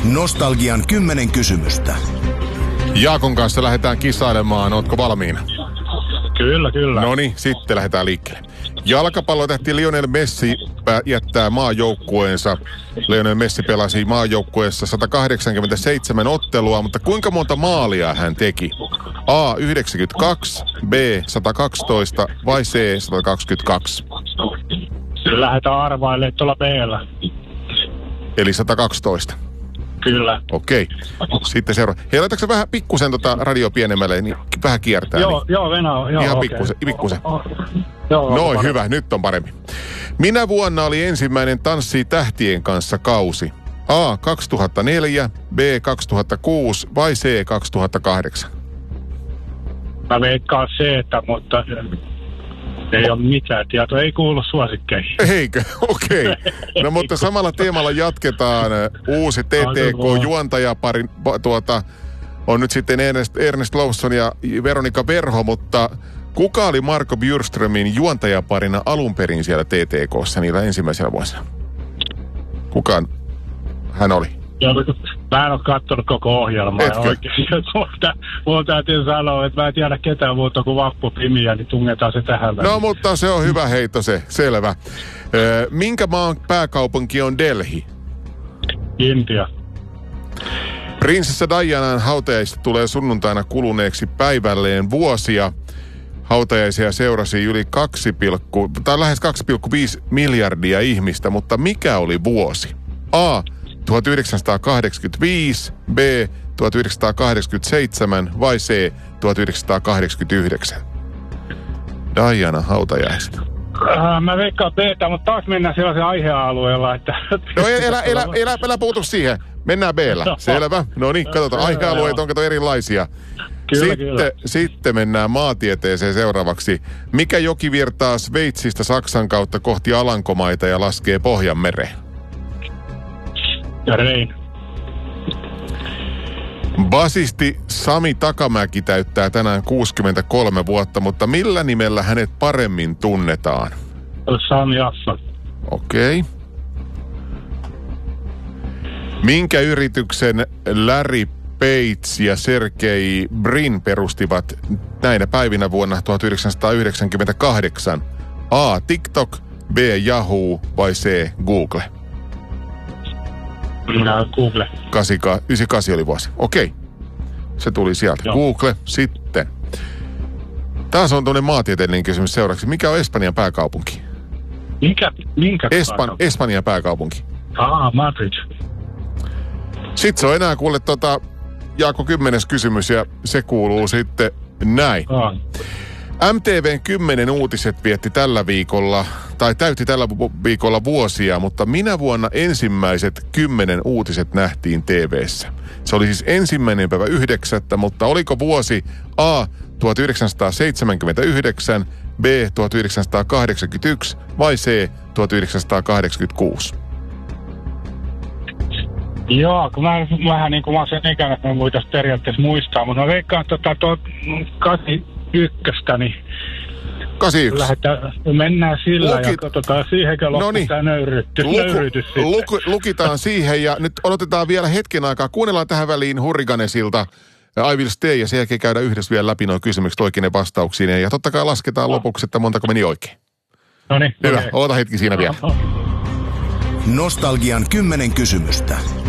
Nostalgian 10 kysymystä. Jaakon kanssa lähdetään kisailemaan. Ootko valmiina? Kyllä. Noniin, sitten lähdetään liikkeelle. Jalkapallotähti Lionel Messi jättää maajoukkueensa. Lionel Messi pelasi maajoukkueessa 187 ottelua, mutta kuinka monta maalia hän teki? A. 92, B. 112 vai C. 122? Lähdetään arvailemaan tuolla B-llä. Eli 112. Kyllä. Okei. Sitten seuraava. Hei, laitatko vähän pikkusen radio pienemmälle, niin vähän kiertää. Joo, Venäjä. Ihan okay. pikkusen. Joo, hyvä, nyt on paremmin. Minä vuonna oli ensimmäinen Tanssii tähtien kanssa -kausi? A. 2004, B. 2006 vai C. 2008? Mä veikkaan C, mutta ei ole mitään tietoa. Ei kuulu suosikkeihin. Eikö? Okei. No mutta samalla teemalla jatketaan. Uusi TTK-juontajapari on nyt sitten Ernest Lawson ja Veronika Verho, mutta kuka oli Marco Bjurströmin juontajaparina alun perin siellä TTK:ssa niillä ensimmäisellä vuosina? Kuka hän oli? Mä en ole katsonut koko ohjelmaa. Mun täytyy sanoa, että mä en tiedä ketään muuta kuin Vappu Pimiä, niin tungetaan se tähän väliin. No mutta se on hyvä heitto se, selvä. Minkä maan pääkaupunki on Delhi? Intia. Prinsessa Dianan hautajaisista tulee sunnuntaina kuluneeksi päivälleen vuosia. Hautajaisia seurasi yli lähes 2,5 miljardia ihmistä, mutta mikä oli vuosi? A. 1985, B. 1987 vai C. 1989? Diana hautajaiset. Mä veikkaan B, mutta taas mennään sellaisen aihealueella, että... No älä puutu siihen. Mennään B:llä. Selvä. No niin, katsotaan. Aihealueet on erilaisia. Sitten mennään maatieteeseen seuraavaksi. Mikä joki virtaa Sveitsistä Saksan kautta kohti Alankomaita ja laskee Pohjanmereen? Rein. Basisti Sami Takamäki täyttää tänään 63 vuotta, mutta millä nimellä hänet paremmin tunnetaan? Sami Affa. Okei. Minkä yrityksen Larry Page ja Sergey Brin perustivat näinä päivinä vuonna 1998? A. TikTok, B. Yahoo vai C. Google? Google. 98 oli vuosi. Okei. Se tuli sieltä. Joo. Google sitten. Taas on tuonne maatieteellinen kysymys seuraavaksi. Mikä on Espanjan pääkaupunki? Minkä pääkaupunki? Espanjan pääkaupunki. Madrid. Sitten se on enää kuule Jaakko 10. kysymys ja se kuuluu sitten näin. MTVn 10 uutiset täytti tällä viikolla vuosia, mutta minä vuonna ensimmäiset 10 uutiset nähtiin TV:ssä? Se oli siis 1.9., mutta oliko vuosi A. 1979, B. 1981 vai C. 1986? Joo, kun mä vähän niin kuin mä oon sen ikään, että mä voitaisiin periaatteessa muistaa, mutta mä veikkaan 81, niin 81. Mennään sillä ja katsotaan siihenkö loppuu tämä nöyrytys sitten. Lukitaan siihen ja nyt odotetaan vielä hetken aikaa. Kuunnellaan tähän väliin Hurricanesilta I Will Stay ja sen jälkeen käydään yhdessä vielä läpi nuo kysymykset oikeine vastauksiin. Ja totta kai lasketaan lopuksi, että montako meni oikein. No niin. Hyvä, oota hetki siinä vielä. Nostalgian 10 kysymystä.